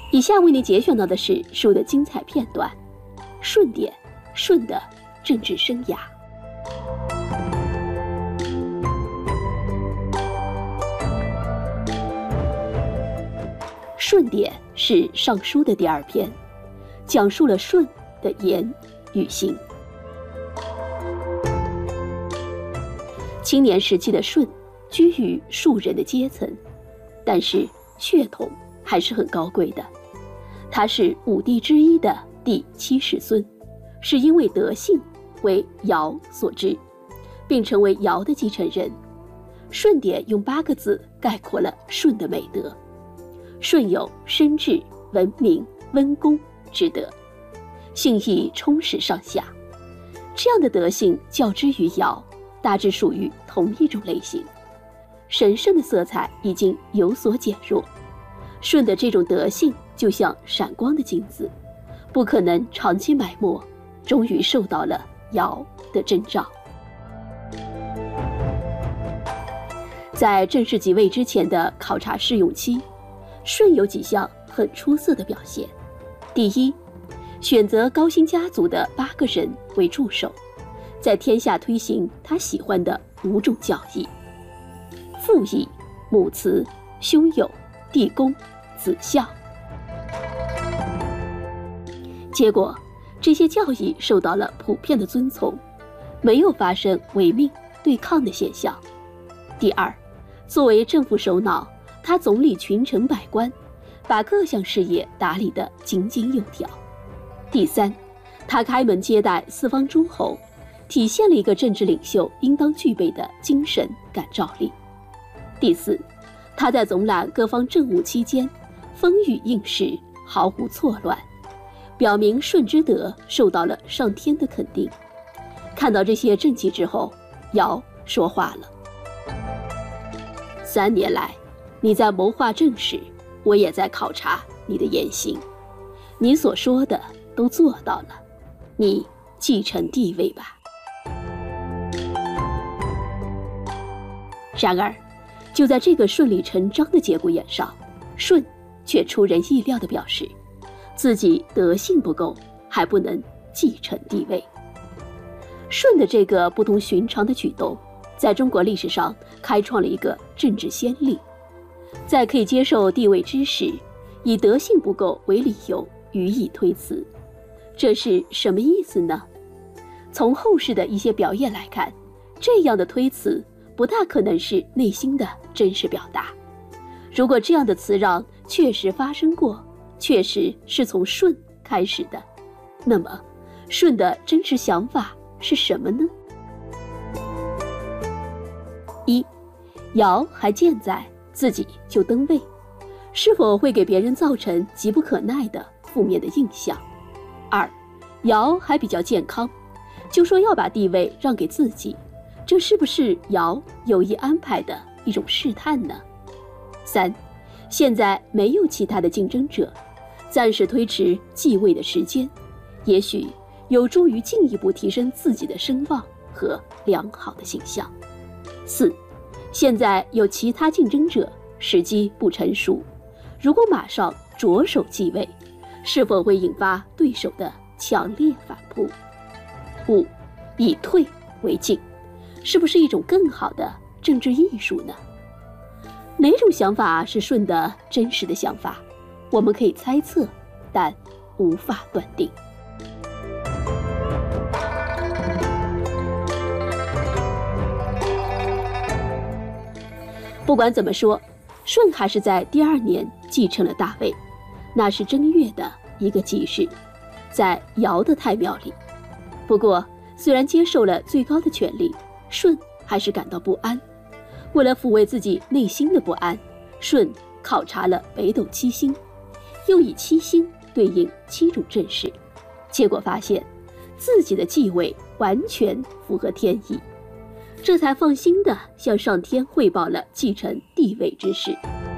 以下为您节选到的是书的精彩片段：舜典，舜的政治生涯。舜典是《尚书》的第2篇，讲述了舜的言与行。青年时期的舜居于庶人的阶层，但是血统还是很高贵的。他是5帝之一的第7世孙，是因为德性为尧所知，并成为尧的继承人。舜典用8个字概括了舜的美德：舜有深智、文明、温公之德，性亦充实上下。这样的德性较之于尧，大致属于同一种类型。神圣的色彩已经有所减弱，舜的这种德性就像闪光的金子，不可能长期埋没，终于受到了尧的征召。在正式即位之前的考察试用期，舜有几项很出色的表现。第一，选择高辛家族的8个人为助手，在天下推行他喜欢的5种教义：父义、母慈、兄友、弟恭、子孝。结果这些教义受到了普遍的遵从，没有发生违命对抗的现象。第二，作为政府首脑，他总理群臣百官，把各项事业打理得井井有条。第三，他开门接待四方诸侯，体现了一个政治领袖应当具备的精神感召力。第四，他在总揽各方政务期间，风雨应时，毫无错乱，表明舜之德受到了上天的肯定。看到这些政绩之后，尧说话了：3年来，你在谋划政事，我也在考察你的言行。你所说的都做到了，你继承帝位吧。然而，就在这个顺理成章的节骨眼上，舜却出人意料地表示，自己德性不够，还不能继承帝位。舜的这个不同寻常的举动，在中国历史上开创了一个政治先例。在可以接受帝位之时，以德性不够为理由予以推辞，这是什么意思呢？从后世的一些表演来看，这样的推辞不大可能是内心的真实表达。如果这样的辞让确实发生过，确实是从舜开始的，那么舜的真实想法是什么呢？一，尧还健在，自己就登位，是否会给别人造成急不可耐的负面的印象？二，尧还比较健康，就说要把地位让给自己，这是不是尧有意安排的一种试探呢？三，现在没有其他的竞争者，暂时推迟继位的时间，也许有助于进一步提升自己的声望和良好的形象。四，现在有其他竞争者，时机不成熟，如果马上着手继位，是否会引发对手的强烈反扑？五，以退为进，是不是一种更好的政治艺术呢？哪种想法是舜的真实的想法，我们可以猜测，但无法断定。不管怎么说，舜还是在第2年继承了大位，那是正月的一个吉日，在尧的太庙里。不过，虽然接受了最高的权力，舜还是感到不安。为了抚慰自己内心的不安，舜考察了北斗7星，又以7星对应7种政事，结果发现自己的继位完全符合天意，这才放心地向上天汇报了继承帝位之事。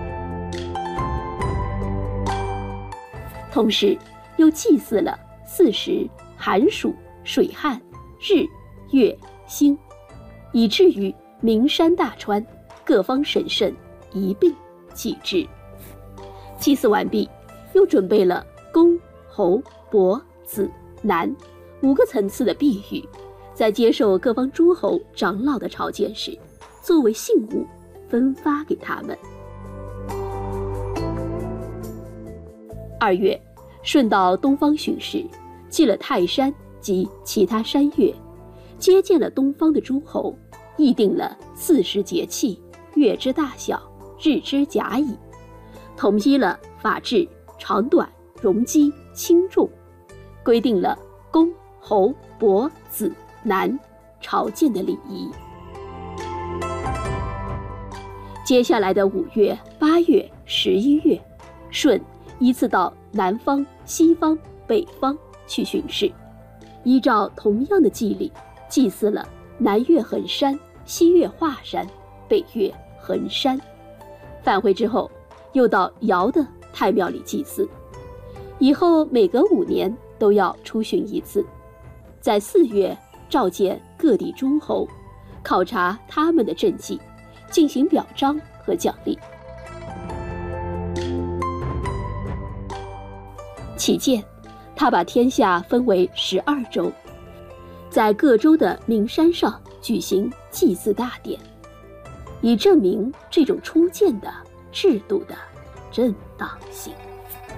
同时又祭祀了40寒暑、水旱、日、月、星，以至于名山大川各方神圣一并祭之。祭祀完毕， 又准备了公、侯、伯、子、男5个层次的碧玉，在接受各方诸侯长老的朝见时，作为信物分发给他们。2月，舜到东方巡视，祭了泰山及其他山岳，接见了东方的诸侯，议定了40节气、月之大小、日之甲乙，统一了法制、长短、容积、轻重，规定了公、侯、伯、子、男朝见的礼仪。接下来的5月、8月、11月，舜依次到南方、西方、北方去巡视，依照同样的祭礼，祭祀了南岳衡山、西岳华山、北岳衡山。返回之后，又到尧的太庙里祭祀。以后每隔5年都要出巡一次，在4月召见各地诸侯，考察他们的政绩，进行表彰和奖励。期间，他把天下分为12州，在各州的名山上举行祭祀大典，以证明这种初建的制度的正当性。